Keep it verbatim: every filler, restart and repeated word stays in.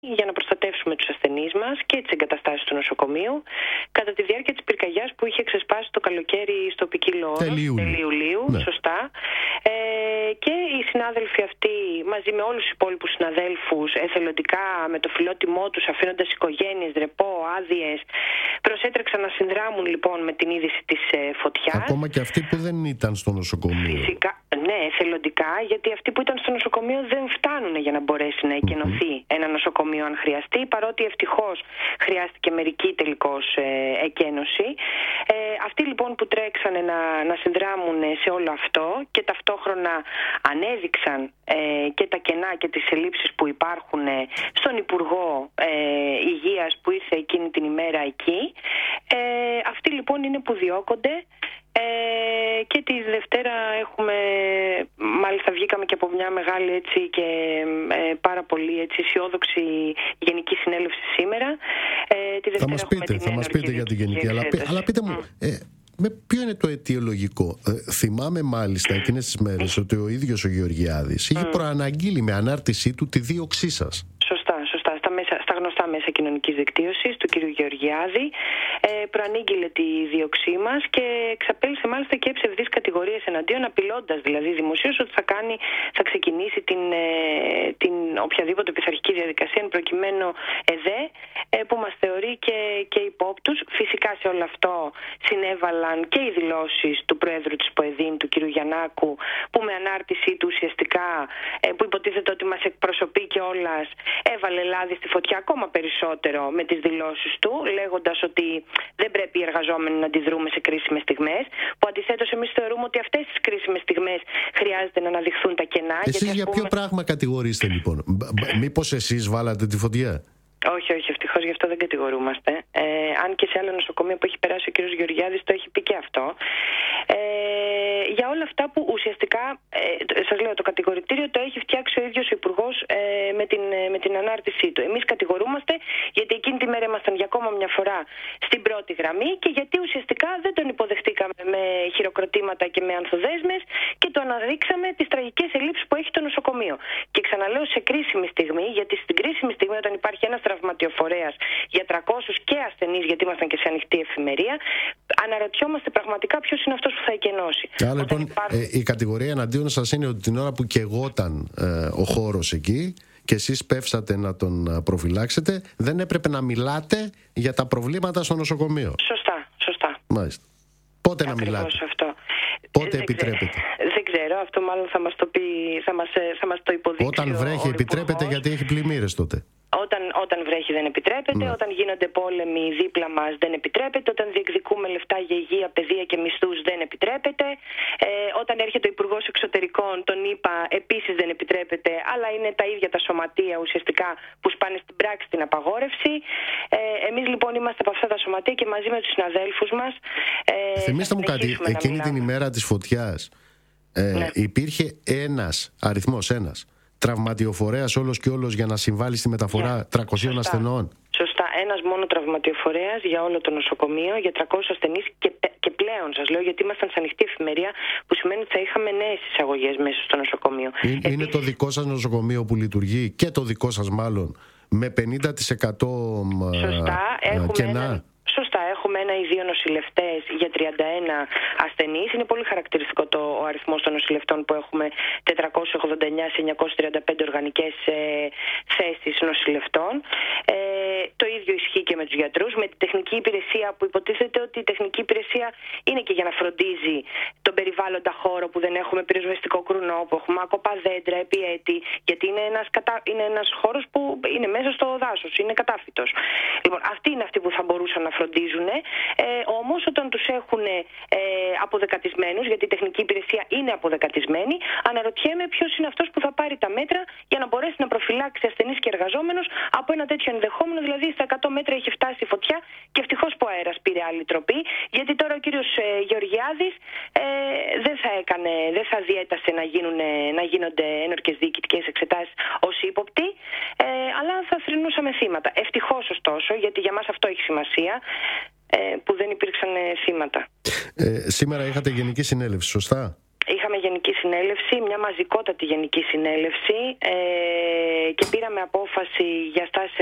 για να προστατεύσουμε τους ασθενείς μας και τις εγκαταστάσεις του νοσοκομείου κατά τη διάρκεια της πυρκαγιάς που είχε ξεσπάσει το καλοκαίρι στο Ποικίλο τέλη Ιουλίου, ναι. Σωστά. Ε, και οι συνάδελφοι αυτοί μαζί με όλους τους υπόλοιπους συναδέλφους εθελοντικά με το φιλότιμό τους, αφήνοντας οικογένειες, ρεπό, άδειες, προσέτρεξαν να συνδράμουν λοιπόν με την είδηση της ε, φωτιάς. Ακόμα και αυτοί που δεν ήταν στο νοσοκομείο. Φυσικά, ναι, εθελοντικά, γιατί αυτοί που ήταν στο νοσοκομείο δεν φτάνουν για να μπορέσει να εκενωθεί mm-hmm. ένα νοσοκομείο αν χρειαστεί, παρότι ευτυχώς χρειάστηκε μερική τελικώς ε, εκένωση. Ε, αυτοί λοιπόν που τρέξανε να, να συνδράμουν σε όλο αυτό και ταυτόχρονα ανέδειξαν ε, και τα κενά και τις ελλείψεις που υπάρχουν ε, στον Υπουργό ε, Υγείας που ήρθε εκείνη την ημέρα εκεί. Ε, αυτοί λοιπόν είναι που διώκονται. Ε, και τη Δευτέρα έχουμε, μάλιστα βγήκαμε και από μια μεγάλη έτσι και ε, πάρα πολύ έτσι αισιόδοξη γενική συνέλευση σήμερα. Ε, τη θα μας πείτε, θα μας πείτε για την γενική, αλλά, αλλά πείτε μου, mm. ε, με ποιο είναι το αιτιολογικό? Ε, θυμάμαι μάλιστα εκείνες τις μέρες ότι ο ίδιος ο Γεωργιάδης είχε mm. προαναγγείλει με ανάρτησή του τη δίωξή σας. Σωστά, σωστά. Στα, μέσα, στα γνωστά μέσα κοινωνικής δικτύωσης του κ. Γεωργιάδη ε, προανήγγειλε τη δίωξή μας και εξαπέλυσε μάλιστα και ψευδείς κατηγορίες εναντίον, απειλώντας δηλαδή δημοσίως ότι θα, κάνει, θα ξεκινήσει την, ε, την οποιαδήποτε πειθαρχική διαδικασία εν προκειμένου ΕΔΕ ε, που μας θεωρεί και, και υπόπτους. Φυσικά σε όλο αυτό συνέβαλαν και οι δηλώσεις του Προέδρου της ΠΟΕΔΗΝ, του κ. Γιαννάκου, που με ανάρτησή του ουσιαστικά ε, που υποτίθεται ότι μας εκπροσωπεί κιόλας, έβαλε λάδι στη φωτιά ακόμα περισσότερο με τις δηλώσεις του, λέγοντας ότι δεν πρέπει οι εργαζόμενοι να αντιδρούμε σε κρίσιμες στιγμές, που αντιθέτως εμείς θεωρούμε ότι αυτές τις κρίσιμες στιγμές χρειάζεται να αναδειχθούν τα κενά. Εσείς γιατί, για πούμε... ποιο πράγμα κατηγορείστε λοιπόν? Μήπως εσείς βάλατε τη φωτιά? Όχι, όχι, ευτυχώς γι' αυτό δεν κατηγορούμαστε. Ε, αν και σε άλλο νοσοκομείο που έχει περάσει ο κ. Γεωργιάδης το έχει πει και αυτό. Ε, για όλα αυτά που ουσιαστικά, ε, σας λέω, το κατηγορητήριο το έχει φτιάξει ο ίδιος ο Υπουργός ε, με, την, με την ανάρτησή του. Εμείς κατηγορούμαστε γιατί εκείνη τη μέρα ήμασταν για ακόμα μια φορά στην πρώτη γραμμή και γιατί ουσιαστικά δεν τον υποδεχτήκαμε με χειροκροτήματα και με ανθοδέσμες και το αναδείξαμε τις τραγικές ελλείψεις που έχει το νοσοκομείο. Και ξαναλέω σε κρίσιμη στιγμή, γιατί στην κρίσιμη στιγμή όταν υπάρχει ένας τραυματιοφορέας για τριακόσιους και ασθενείς, γιατί ήμασταν και σε ανοιχτή εφημερία, αναρωτιόμαστε πραγματικά ποιος είναι αυτός που θα εκενώσει. Άρα λοιπόν υπάρχουν... ε, η κατηγορία εναντίον σας είναι ότι την ώρα που καιγόταν ε, ο χώρος εκεί και εσείς πέφσατε να τον προφυλάξετε, δεν έπρεπε να μιλάτε για τα προβλήματα στο νοσοκομείο. Σωστά, σωστά. Μάλιστα. Πότε Ακριβώς να μιλάτε? Αυτό. Πότε δεν επιτρέπετε? Ξέ, δεν ξέρω, αυτό μάλλον θα μας το πει, θα μας, θα μας το υποδείξει. Όταν βρέχει ο, ο επιτρέπετε υπουργός. Γιατί έχει πλημμύρες τότε. Όταν, όταν βρέχει δεν επιτρέπεται, ναι. Όταν γίνονται πόλεμοι δίπλα μας δεν επιτρέπεται, όταν διεκδικούμε λεφτά για υγεία, παιδεία και μισθούς δεν επιτρέπεται, ε, όταν έρχεται ο Υπουργός Εξωτερικών, τον είπα, επίσης δεν επιτρέπεται, αλλά είναι τα ίδια τα σωματεία ουσιαστικά που σπάνε στην πράξη την απαγόρευση. Ε, εμείς λοιπόν είμαστε από αυτά τα σωματεία και μαζί με τους συναδέλφους μας. Ε, Θυμήστε μου κάτι, εκείνη την ημέρα της φωτιάς ε, ναι. υπήρχε ένας αριθμός, ένας. Τραυματιοφορέας όλος και όλος για να συμβάλλει στη μεταφορά yeah. τριακοσίων Σωστά. ασθενών. Σωστά, ένας μόνο τραυματιοφορέας για όλο το νοσοκομείο, για τριακόσιους ασθενείς και, και πλέον σας λέω, γιατί ήμασταν σε ανοιχτή εφημερία, που σημαίνει ότι θα είχαμε νέες εισαγωγές μέσα στο νοσοκομείο. Είναι, Επίσης... είναι το δικό σας νοσοκομείο που λειτουργεί και το δικό σας μάλλον με πενήντα τοις εκατό Σωστά, έχουμε κενά. Ένα... Σωστά, έχουμε ένα ή δύο νοσηλευτές για τριάντα ένα ασθενείς. Είναι πολύ χαρακτηριστικό το, ο αριθμός των νοσηλευτών που έχουμε, τετρακόσιες ογδόντα εννιά σε εννιακόσιες τριάντα πέντε οργανικές ε, θέσεις νοσηλευτών. Ε, το ίδιο ισχύει και με τους γιατρούς, με τη τεχνική υπηρεσία που υποτίθεται ότι η τεχνική υπηρεσία είναι και για να φροντίζει τον περιβάλλοντα χώρο που δεν έχουμε πυροσβεστικό κρουνό, που έχουμε άκοπα δέντρα, επί έτη, γιατί είναι ένας, κατα... είναι ένας χώρος που είναι μέσα στο δάσος, είναι κατάφυτος. Λοιπόν, αυτοί είναι αυτοί που θα μπορούσαν να φροντίζουν, ε, όμως όταν τους έχουν ε, αποδεκατισμένους, γιατί η τεχνική υπηρεσία είναι αποδεκατισμένη, αναρωτιέμαι ποιος είναι αυτός που θα πάρει τα μέτρα για να μπορέσει να προφυλάξει ασθενείς και εργαζόμενους από ένα τέτοιο ενδεχόμενο, δηλαδή στα εκατό μέτρα έχει φτάσει η φωτιά και ευτυχώς που ο αέρας πήρε άλλη τροπή, γιατί τώρα ο κύριος ε, Γεωργιάδης ε, δεν θα έκανε, δεν θα διέτασε να, γίνουν, να γίνονται ένορκες διοικητικές εξετάσεις ως ύποπτοι, ε, αλλά θα θρηνούσαμε θύματα. Ευτυχώς ωστόσο, γιατί για μας αυτό έχει σημασία, που δεν υπήρξαν θύματα. Ε, σήμερα είχατε γενική συνέλευση, σωστά? είχαμε γενική συνέλευση, μια μαζικότατη γενική συνέλευση ε, και πήραμε απόφαση για στάση